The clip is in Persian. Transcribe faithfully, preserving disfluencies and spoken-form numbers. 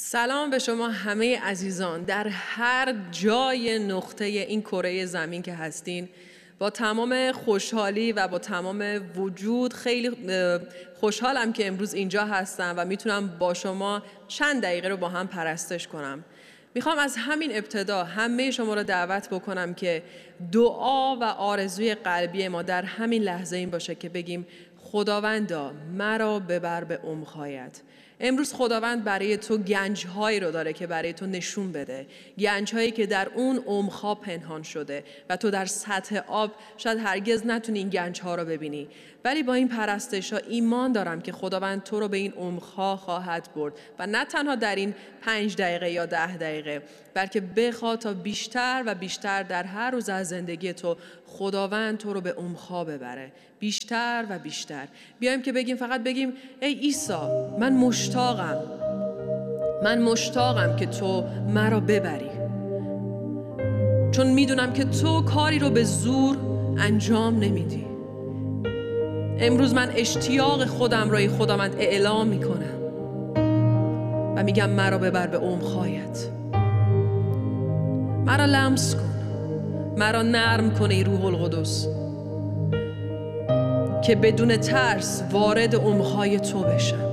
سلام به شما همه عزیزان در هر جای نقطه این کره زمین که هستین. با تمام خوشحالی و با تمام وجود خیلی خوشحالم که امروز اینجا هستم و میتونم با شما چند دقیقه رو با هم پرستش کنم. میخوام از همین ابتدا همه شما رو دعوت بکنم که دعا و آرزوی قلبی ما در همین لحظه این باشه که بگیم خداوندا مرا ببر به عمق‌هایت. امروز خداوند برای تو گنج‌هایی رو داره که برای تو نشون بده، گنج‌هایی که در اون عمق‌ها پنهان شده و تو در سطح آب شاید هرگز نتونی این گنج‌ها رو ببینی، ولی با این پرستش‌ها ایمان دارم که خداوند تو رو به این عمق‌ها خواهد برد و نه تنها در این پنج دقیقه یا ده دقیقه، بلکه بخواد تا بیشتر و بیشتر در هر روز از زندگی تو خداوند تو رو به عمق‌ها ببره، بیشتر و بیشتر. بیایم که بگیم، فقط بگیم ای عیسی، من مشتاقم من مشتاقم که تو مرا ببری، چون میدونم که تو کاری رو به زور انجام نمیدی. امروز من اشتیاق خودم را خداوند اعلام میکنم و میگم مرا ببر به عمق‌هایت، مرا لمس کن، مرا نرم کن ای روح القدس، که بدون ترس وارد عمق‌های تو بشم.